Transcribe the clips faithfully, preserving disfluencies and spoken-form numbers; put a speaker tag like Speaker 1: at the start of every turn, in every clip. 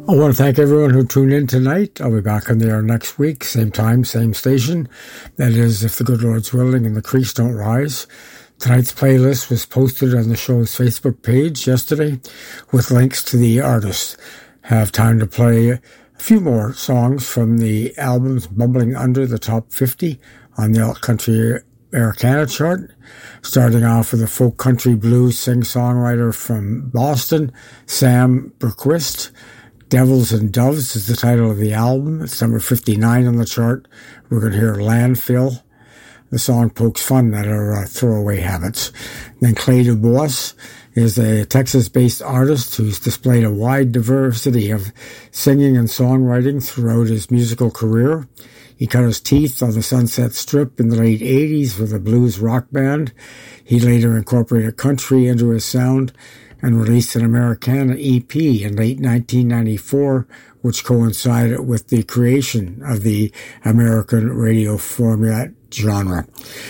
Speaker 1: I want to thank everyone who tuned in tonight. I'll be back on the air next week, same time, same station. That is, if the good Lord's willing and the creeks don't rise. Tonight's playlist was posted on the show's Facebook page yesterday with links to the artists. Have time to play a few more songs from the albums bubbling under the top fifty on the Alt Country Americana chart. Starting off with a folk country blues sing-songwriter from Boston, Sam Berquist. Devils and Doves is the title of the album. It's number fifty-nine on the chart. We're going to hear Landfill. The song pokes fun at our uh, throwaway habits. Then Clay Dubois is a Texas-based artist who's displayed a wide diversity of singing and songwriting throughout his musical career. He cut his teeth on the Sunset Strip in the late eighties with a blues rock band. He later incorporated country into his sound and released an Americana E P in late nineteen ninety-four, which coincided with the creation of the American radio format genre.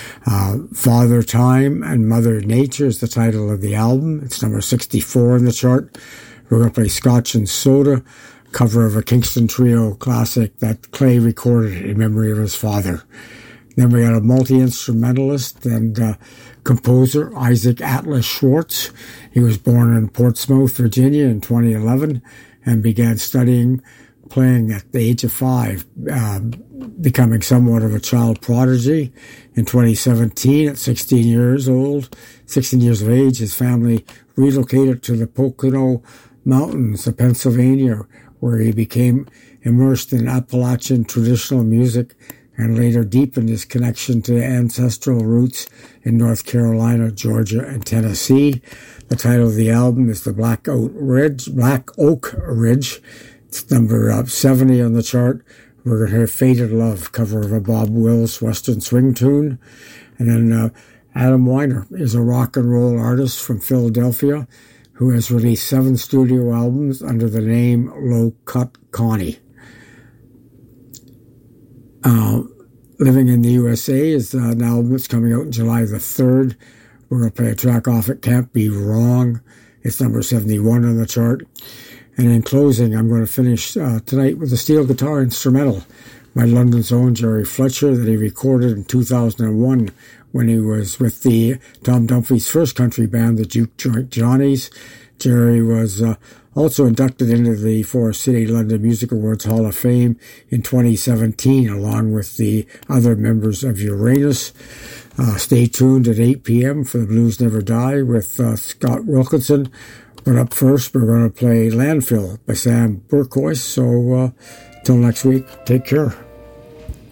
Speaker 1: Uh, Father Time and Mother Nature is the title of the album. It's number sixty-four in the chart. We're going to play Scotch and Soda, cover of a Kingston Trio classic that Clay recorded in memory of his father. Then we got a multi-instrumentalist and uh, composer, Isaac Atlas Schwartz. He was born in Portsmouth, Virginia in twenty eleven and began studying playing at the age of five, uh, becoming somewhat of a child prodigy. In twenty seventeen, at sixteen years old, sixteen years of age, his family relocated to the Pocono Mountains of Pennsylvania, where he became immersed in Appalachian traditional music and later deepened his connection to ancestral roots in North Carolina, Georgia, and Tennessee. The title of the album is The Black Oak Ridge. Black Oak Ridge. It's number uh, seventy on the chart. We're going to hear Faded Love, cover of a Bob Wills Western swing tune. And then uh, Adam Weiner is a rock and roll artist from Philadelphia who has released seven studio albums under the name Low Cut Connie. Uh, Living in the U S A is uh, an album that's coming out on July the third. We're going to play a track off It Can't Be Wrong. It's number seventy-one on the chart. And in closing, I'm going to finish uh, tonight with a steel guitar instrumental by London's own Jerry Fletcher that he recorded in two thousand one when he was with the Tom Dunphy's first country band, the Juke Joint Johnnies. Jerry was uh, also inducted into the Forest City London Music Awards Hall of Fame in twenty seventeen, along with the other members of Uranus. Uh, stay tuned at eight p.m. for The Blues Never Die with uh, Scott Wilkinson. But up first, we're going to play Landfill by Sam Berquist. So uh, till next week, take care.